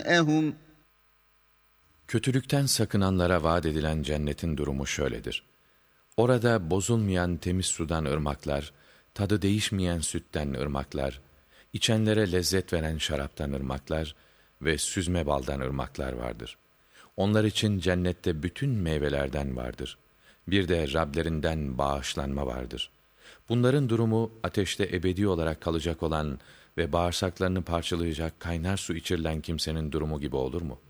جزاءهم. Kötülükten sakınanlara vaat edilen cennetin durumu şöyledir. Orada bozulmayan temiz sudan ırmaklar, tadı değişmeyen sütten ırmaklar, içenlere lezzet veren şaraptan ırmaklar ve süzme baldan ırmaklar vardır. Onlar için cennette bütün meyvelerden vardır. Bir de Rablerinden bağışlanma vardır. Bunların durumu ateşte ebedi olarak kalacak olan ve bağırsaklarını parçalayacak kaynar su içirilen kimsenin durumu gibi olur mu?